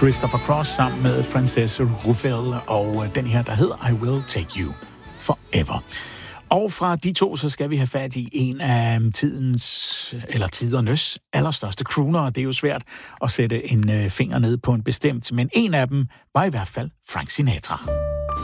Christopher Cross sammen med Frances Ruffelle og den her, der hedder I Will Take You Forever. Og fra de to, så skal vi have fat i en af tidernes allerstørste crooner. Det er jo svært at sætte en finger ned på en bestemt, men en af dem var i hvert fald Frank Sinatra.